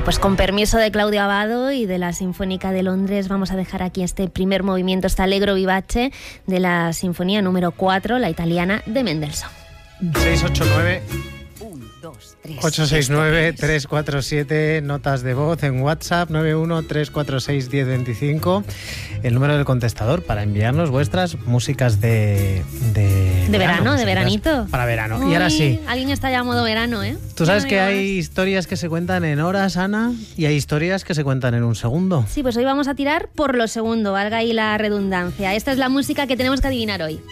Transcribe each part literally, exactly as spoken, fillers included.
pues con permiso de Claudio Abbado y de la Sinfónica de Londres vamos a dejar aquí este primer movimiento, este Allegro vivace de la Sinfonía número cuatro, la italiana de Mendelssohn. seis ocho nueve ocho seis nueve tres cuatro siete, notas de voz en WhatsApp nueve uno tres cuatro seis uno cero dos cinco, el número del contestador para enviarnos vuestras músicas de de, de verano, de veranito. Para verano. Uy, y ahora sí. Alguien está ya a modo verano, ¿eh? Tú sabes no que hay historias que se cuentan en horas, Ana, y hay historias que se cuentan en un segundo. Sí, pues hoy vamos a tirar por lo segundo, valga ahí la redundancia. Esta es la música que tenemos que adivinar hoy.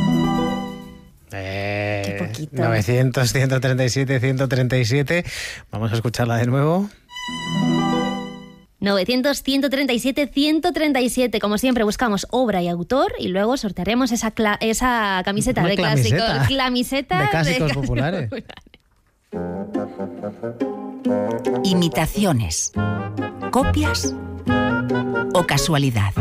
Eh, Qué poquito. novecientos, ciento treinta y siete, ciento treinta y siete. Vamos a escucharla de nuevo. novecientos, ciento treinta y siete, ciento treinta y siete. Como siempre, buscamos obra y autor y luego sortearemos esa, cla- esa camiseta Una de clamiseta. clásicos. Clamiseta De clásicos de populares. Imitaciones, copias o casualidad.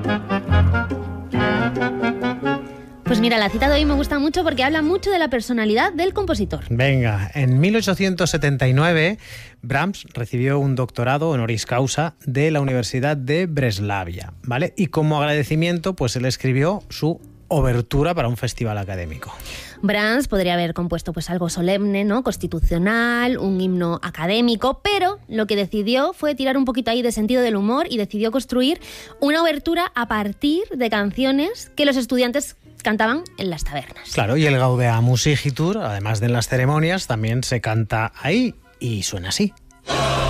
Pues mira, la cita de hoy me gusta mucho porque habla mucho de la personalidad del compositor. Venga, en mil ochocientos setenta y nueve Brahms recibió un doctorado honoris causa de la Universidad de Breslavia, ¿vale? Y como agradecimiento, pues él escribió su obertura para un festival académico. Brahms podría haber compuesto pues algo solemne, ¿no? Constitucional, un himno académico, pero lo que decidió fue tirar un poquito ahí de sentido del humor y decidió construir una obertura a partir de canciones que los estudiantes cantaban en las tabernas. Claro, y el Gaudeamus Igitur, además de en las ceremonias, también se canta ahí y suena así.